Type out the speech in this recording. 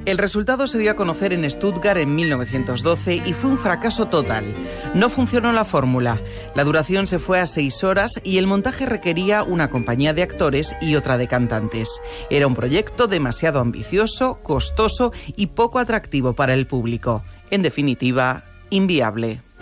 El resultado se dio a conocer en Stuttgart en 1912 y fue un fracaso total. No funcionó la fórmula. La duración se fue a 6 horas y el montaje requería una compañía de actores y otra de cantantes. Era un proyecto demasiado ambicioso, costoso y poco atractivo para el público. En definitiva, inviable.